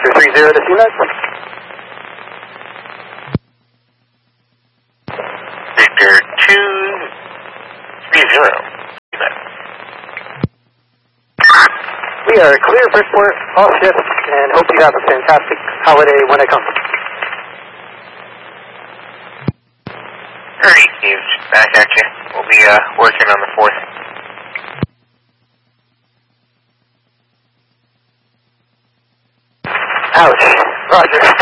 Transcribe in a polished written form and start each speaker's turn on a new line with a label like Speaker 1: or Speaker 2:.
Speaker 1: Victor 30 to CMAX.
Speaker 2: Victor 230. CMAX.
Speaker 1: We are clear, Bridgeport, all ships, and hope you have a fantastic holiday when it comes.
Speaker 2: Alright, Steve, back at you. We'll be working on the 4th.
Speaker 1: Ouch. Roger.